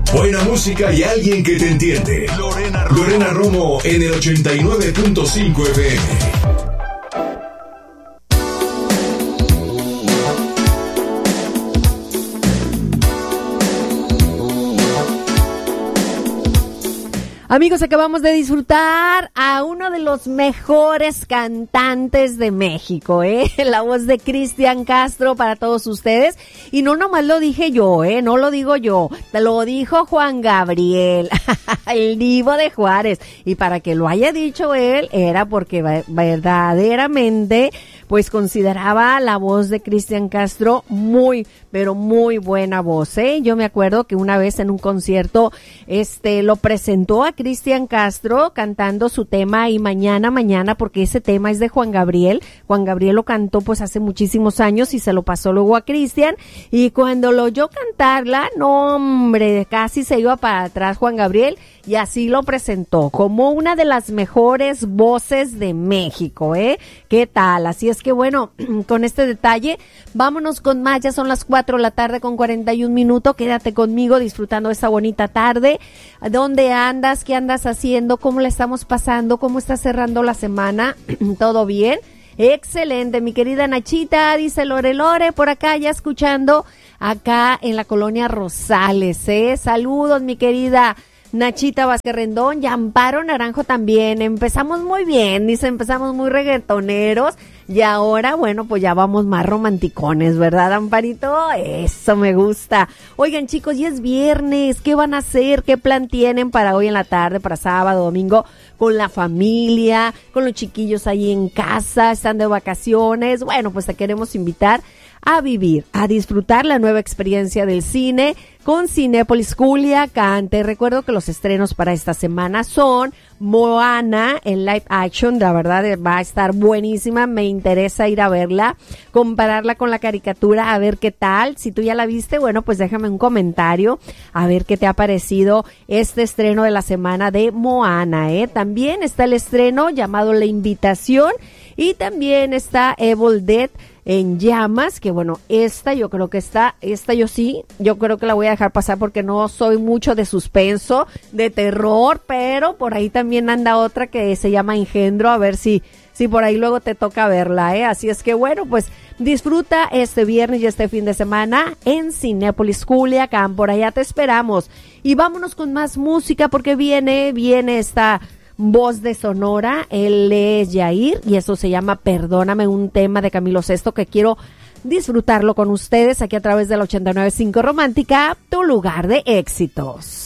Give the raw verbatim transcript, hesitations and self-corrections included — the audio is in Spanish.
Buena música y alguien que te entiende. Lorena Romo, Lorena Romo en el ochenta y nueve punto cinco F M. Amigos, acabamos de disfrutar a uno de los mejores cantantes de México, ¿eh? La voz de Cristian Castro para todos ustedes. Y no nomás lo dije yo, ¿eh? No lo digo yo. Lo dijo Juan Gabriel, el divo de Juárez. Y para que lo haya dicho él, era porque verdaderamente, pues consideraba la voz de Cristian Castro muy, pero muy buena voz, ¿eh? Yo me acuerdo que una vez en un concierto, este, lo presentó a Cristian Castro cantando su tema Y Mañana, Mañana, porque ese tema es de Juan Gabriel. Juan Gabriel lo cantó pues hace muchísimos años y se lo pasó luego a Cristian, y cuando lo oyó cantarla, no hombre, casi se iba para atrás Juan Gabriel, y así lo presentó como una de las mejores voces de México, ¿eh? ¿Qué tal? Así es que bueno, con este detalle, vámonos con más. Ya son las cuatro de la tarde con cuarenta y un minutos. Quédate conmigo disfrutando esta bonita tarde. ¿Dónde andas? ¿Qué andas haciendo? ¿Cómo le estamos pasando? ¿Cómo está cerrando la semana? ¿Todo bien? Excelente, mi querida Nachita, dice Lore Lore, por acá ya escuchando, acá en la colonia Rosales, ¿eh? Saludos, mi querida Nachita Vázquez Rendón, y Amparo Naranjo también. Empezamos muy bien, dice, empezamos muy reggaetoneros, y ahora, bueno, pues ya vamos más romanticones, ¿verdad, Amparito? Eso me gusta. Oigan, chicos, y es viernes, ¿qué van a hacer? ¿Qué plan tienen para hoy en la tarde, para sábado, domingo? Con la familia, con los chiquillos ahí en casa, están de vacaciones. Bueno, pues te queremos invitar a vivir, a disfrutar la nueva experiencia del cine con Cinépolis Culiacán. Te recuerdo que los estrenos para esta semana son Moana en live action, la verdad va a estar buenísima, me interesa ir a verla, compararla con la caricatura, a ver qué tal. Si tú ya la viste, bueno, pues déjame un comentario, a ver qué te ha parecido este estreno de la semana de Moana, ¿eh? También está el estreno llamado La Invitación, y también está Evil Dead en llamas, que bueno, esta yo creo que está, esta yo sí, yo creo que la voy a dejar pasar porque no soy mucho de suspenso, de terror, pero por ahí también anda otra que se llama Engendro, a ver si, si por ahí luego te toca verla, ¿eh? Así es que bueno, pues disfruta este viernes y este fin de semana en Cinépolis Culiacán, por allá te esperamos. Y vámonos con más música porque viene, viene esta voz de Sonora, él es Yair y eso se llama Perdóname, un tema de Camilo Sesto que quiero disfrutarlo con ustedes aquí a través del ochenta y nueve punto cinco Romántica, tu lugar de éxitos.